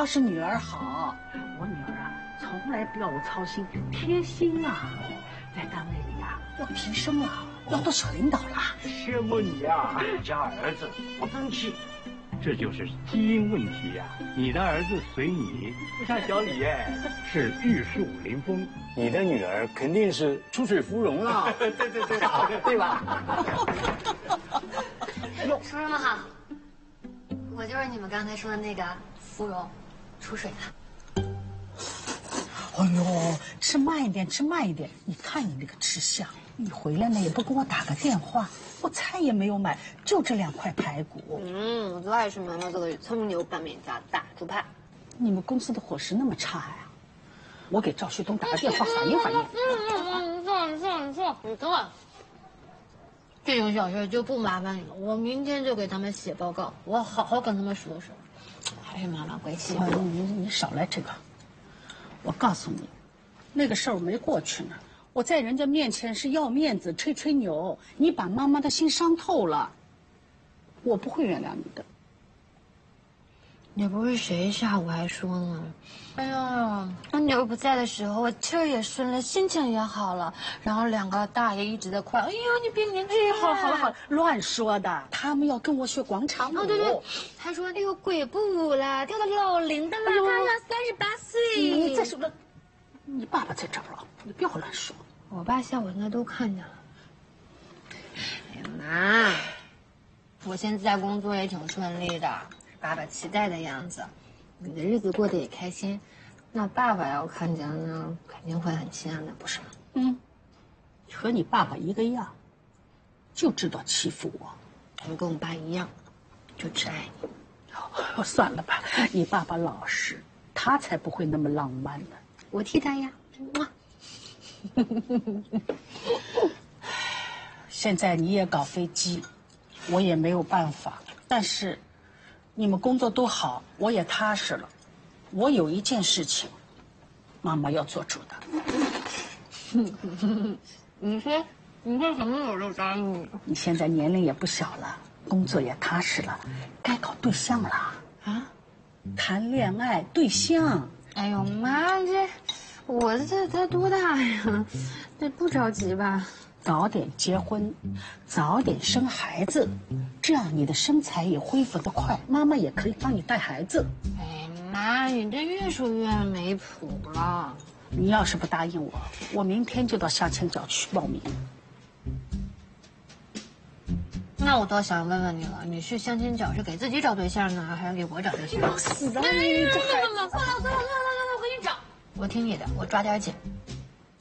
是女儿好，我女儿啊从来不要我操心，贴心啊，在单位里啊要提升了，要做小领导了。 羡慕你呀，家儿子不争气。这就是基因问题呀！你的儿子随你，不像小李哎，是玉树临风。 你的女儿肯定是出水芙蓉了。 对，对吧？ 叔叔们好，我就是你们刚才说的那个芙蓉，出水了。 哎呦，吃慢一点，吃慢一点！你看你那个吃相，你回来呢也不给我打个电话，我菜也没有买，就这2块排骨。 我最爱吃妈妈做的葱牛拌面加大猪排。 你们公司的伙食那么差呀？我给赵旭东打个电话反映反映。 你错。这种小事就不麻烦你了，我明天就给他们写报告，我好好跟他们说说。还是妈妈贵气。 你少来这个。我告诉你，那个事儿我没过去呢。我在人家面前是要面子、吹吹牛，你把妈妈的心伤透了，我不会原谅你的。 也不是谁下午还说呢，哎呀，那女儿不在的时候，我气儿也顺了，心情也好了。然后2个大爷一直在夸，哎呀，你别年轻。 好了，乱说的。他们要跟我学广场舞。 对，他说那个鬼步舞啦，跳到老龄的啦，他要38岁。 你再说了，你爸爸在这儿了，你不要乱说。 我爸下午应该都看见了。哎呀妈，我现在工作也挺顺利的。爸爸期待的样子，你的日子过得也开心，那爸爸要看见呢，肯定会很心安的，不是吗？ 和你爸爸一个样，就知道欺负我。 你跟我爸一样，就只爱你。 算了吧，你爸爸老实，他才不会那么浪漫呢。 我替他呀。 现在你也搞飞机，我也没有办法，但是。你们工作都好，我也踏实了。我有一件事情，妈妈要做主的。 你说什么我都答应你。 你现在年龄也不小了，工作也踏实了，该搞对象了啊！谈恋爱对象。 哎呦妈，我这才多大呀？这不着急吧？ 早点结婚，早点生孩子，这样你的身材也恢复得快，妈妈也可以帮你带孩子。 哎妈，你这越说越没谱了。 你要是不答应我，我明天就到下前脚去报名。 那我倒想问问你了，你去相亲角是给自己找对象呢，还是给我找对象？ 死啊！你这孩子！ 算了，我给你找。我听你的，我抓点紧。